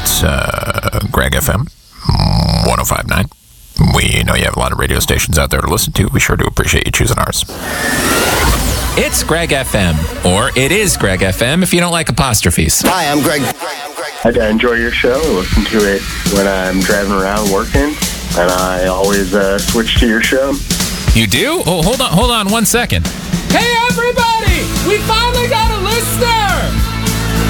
It's Greg FM 105.9. We know you have a lot of radio stations out there to listen to. We sure do appreciate you choosing ours. It's Greg FM, or it is Greg FM if you don't like apostrophes. Hi, I'm Greg. I enjoy your show. I listen to it when I'm driving around working, and I always switch to your show. You do? Oh, hold on 1 second. Hey, everybody! We finally got